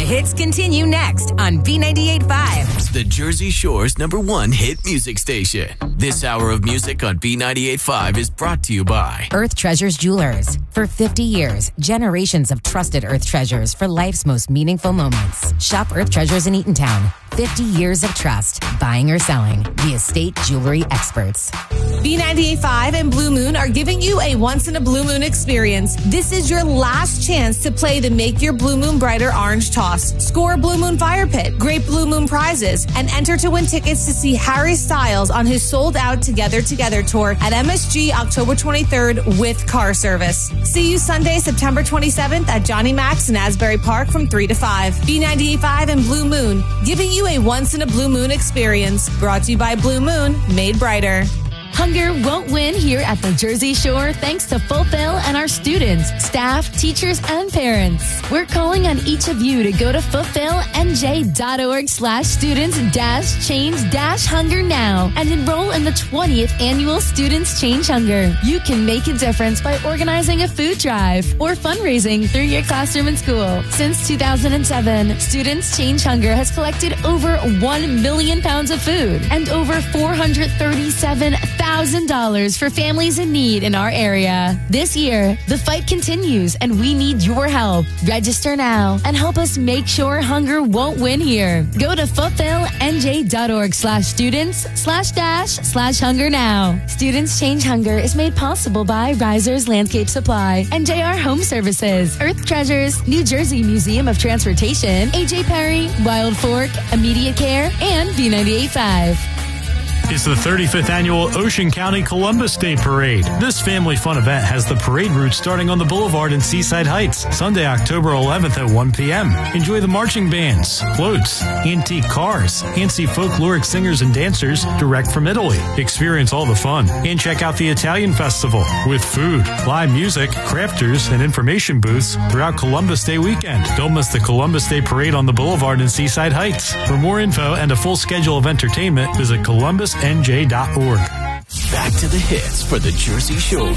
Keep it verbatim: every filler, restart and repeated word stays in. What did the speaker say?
hits continue next on B ninety-eight point five. The Jersey Shore's number one hit music station. This hour of music on B ninety-eight point five is brought to you by Earth Treasures Jewelers. For fifty years, generations have trusted Earth Treasures for life's most meaningful moments. Shop Earth Treasures in Eatontown. fifty years of trust. Buying or selling. The estate jewelry experts. B ninety-eight point five and Blue Moon are giving you a once-in-a-blue moon experience. This is your last chance to play the Make Your Blue Moon Brighter Orange Toss. Score a Blue Moon Fire Pit, great Blue Moon prizes, and enter to win tickets to see Harry Styles on his sold-out Together Together tour at M S G October twenty-third with car service. See you Sunday, September twenty-seventh at Johnny Mac's in Asbury Park from three to five. B ninety-eight point five and Blue Moon, giving you a once-in-a-blue moon experience. Brought to you by Blue Moon, made brighter. Hunger won't win here at the Jersey Shore thanks to Fulfill and our students, staff, teachers, and parents. We're calling on each of you to go to fulfillnj.org slash students dash change dash hunger now and enroll in the twentieth annual Students Change Hunger. You can make a difference by organizing a food drive or fundraising through your classroom and school. Since two thousand seven, Students Change Hunger has collected over one million pounds of food and over four hundred thirty-seven thousand one thousand dollars for families in need in our area. This year, the fight continues and we need your help. Register now and help us make sure hunger won't win here. Go to fulfillnj.org slash students slash dash slash hunger now. Students Change Hunger is made possible by Risers Landscape Supply and J R Home Services, Earth Treasures, New Jersey Museum of Transportation, A J Perry, Wild Fork, Immediate Care, and B ninety-eight point five. It's the thirty-fifth annual Ocean County Columbus Day Parade. This family fun event has the parade route starting on the Boulevard in Seaside Heights, Sunday, October eleventh at one p.m. Enjoy the marching bands, floats, antique cars, and see folkloric singers and dancers direct from Italy. Experience all the fun and check out the Italian Festival with food, live music, crafters, and information booths throughout Columbus Day weekend. Don't miss the Columbus Day Parade on the Boulevard in Seaside Heights. For more info and a full schedule of entertainment, visit columbus n j dot org. Back to the hits for the Jersey Shore.